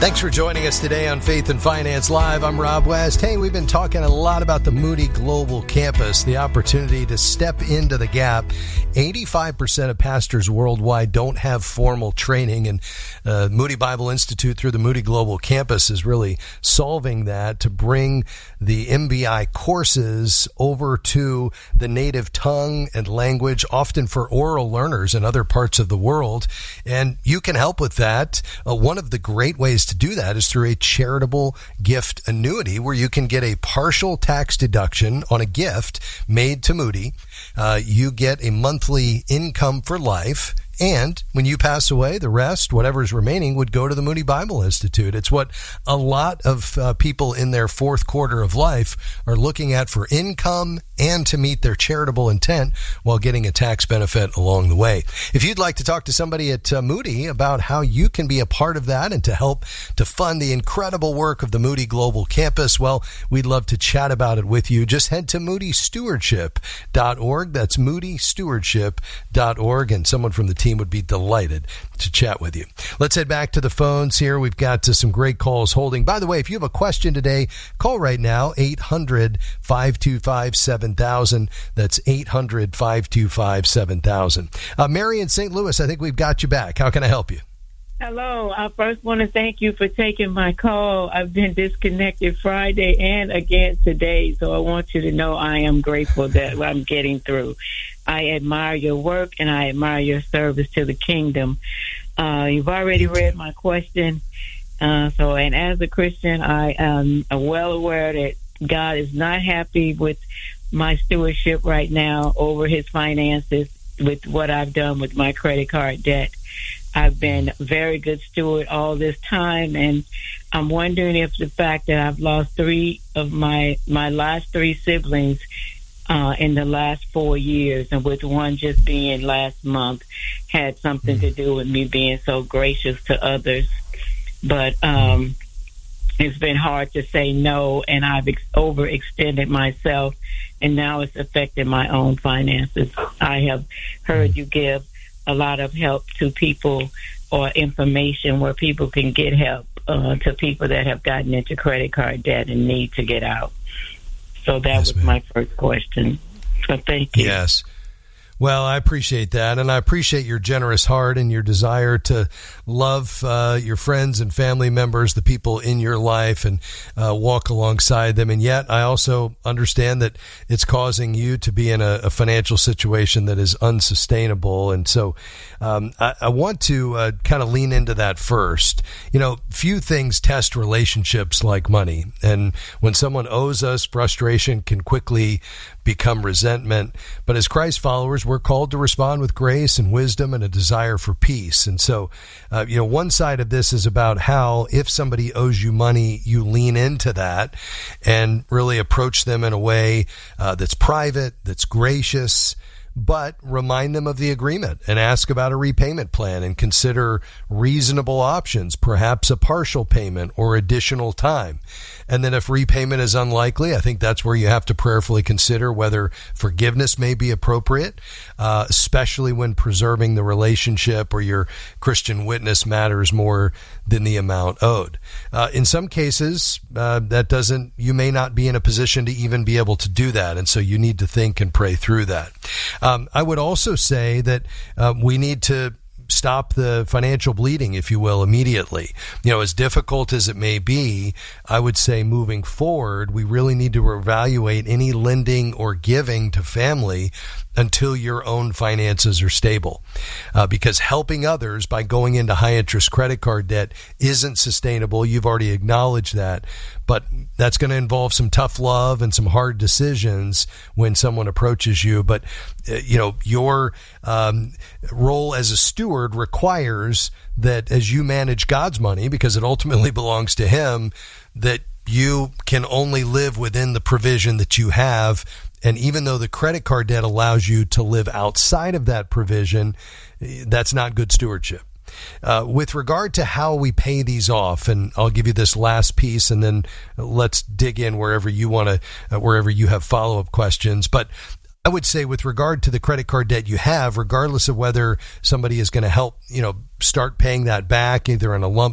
Thanks for joining us today on Faith and Finance Live. I'm Rob West. Hey, we've been talking a lot about the Moody Global Campus, the opportunity to step into the gap. 85% of pastors worldwide don't have formal training, and Moody Bible Institute through the Moody Global Campus is really solving that to bring the MBI courses over to the native tongue and language, often for oral learners in other parts of the world. And you can help with that. One of the great ways to do that is through a charitable gift annuity where you can get a partial tax deduction on a gift made to Moody. You get a monthly income for life. And when you pass away, the rest, whatever's remaining, would go to the Moody Bible Institute. It's what a lot of people in their fourth quarter of life are looking at for income and to meet their charitable intent while getting a tax benefit along the way. If you'd like to talk to somebody at Moody about how you can be a part of that and to help to fund the incredible work of the Moody Global Campus, well, we'd love to chat about it with you. Just head to moodystewardship.org. That's moodystewardship.org, and someone from the team would be delighted to chat with you. Let's head back to the phones here. We've got some great calls holding. By the way, if you have a question today, call right now, 800-525-7000. That's 800-525-7000. Mary in St. Louis, I think we've got you back. How can I help you? Hello. I first want to thank you for taking my call. I've been disconnected Friday and again today, so I want you to know I am grateful that I'm getting through. I admire your work and I admire your service to the kingdom. You've already read my question. And as a Christian, I am well aware that God is not happy with my stewardship right now over his finances with what I've done with my credit card debt. I've been a very good steward all this time, and I'm wondering if the fact that I've lost three of my last three siblings in the last 4 years, and with one just being last month, had something to do with me being so gracious to others. But it's been hard to say no, and I've overextended myself, and now it's affected my own finances. I have heard you give a lot of help to people or information where people can get help to people that have gotten into credit card debt and need to get out. So that was my first question. So thank you. Yes. Well, I appreciate that, and I appreciate your generous heart and your desire to love your friends and family members, the people in your life, and walk alongside them. And yet, I also understand that it's causing you to be in a financial situation that is unsustainable. And so I want to kind of lean into that first. You know, few things test relationships like money. And when someone owes us, frustration can quickly become resentment. But as Christ followers, we're called to respond with grace and wisdom and a desire for peace. And so, one side of this is about how, if somebody owes you money, you lean into that and really approach them in a way that's private, that's gracious, but remind them of the agreement and ask about a repayment plan and consider reasonable options, perhaps a partial payment or additional time. And then if repayment is unlikely, I think that's where you have to prayerfully consider whether forgiveness may be appropriate, especially when preserving the relationship or your Christian witness matters more than the amount owed. In some cases, you may not be in a position to even be able to do that. And so you need to think and pray through that. I would also say that we need to stop the financial bleeding, if you will, immediately. As difficult as it may be, I would say moving forward, we really need to evaluate any lending or giving to family until your own finances are stable. Because helping others by going into high interest credit card debt isn't sustainable. You've already acknowledged that. But that's going to involve some tough love and some hard decisions when someone approaches you. But, your role as a steward requires that as you manage God's money, because it ultimately belongs to Him, that you can only live within the provision that you have. And even though the credit card debt allows you to live outside of that provision, that's not good stewardship. With regard to how we pay these off, and I'll give you this last piece, and then let's dig in wherever you want to, wherever you have follow-up questions. But I would say with regard to the credit card debt you have, regardless of whether somebody is going to help, start paying that back either in a lump